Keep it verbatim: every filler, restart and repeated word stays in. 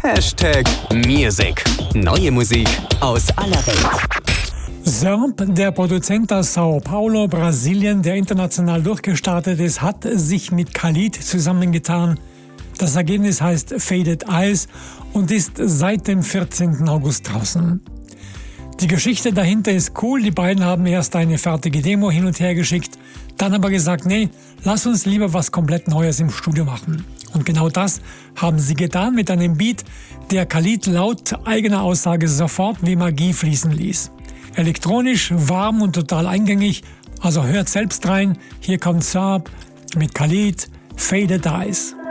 Hashtag Music. Neue Musik aus aller Welt. Zerp, der Produzent aus Sao Paulo, Brasilien, der international durchgestartet ist, hat sich mit Khalid zusammengetan. Das Ergebnis heißt Faded Eyes und ist seit dem vierzehnten August draußen. Die Geschichte dahinter ist cool. Die beiden haben erst eine fertige Demo hin und her geschickt, dann aber gesagt, nee, lass uns lieber was komplett Neues im Studio machen. Und genau das haben sie getan mit einem Beat, der Khalid laut eigener Aussage sofort wie Magie fließen ließ. Elektronisch, warm und total eingängig, also hört selbst rein. Hier kommt Zerp mit Khalid, Faded Eyes.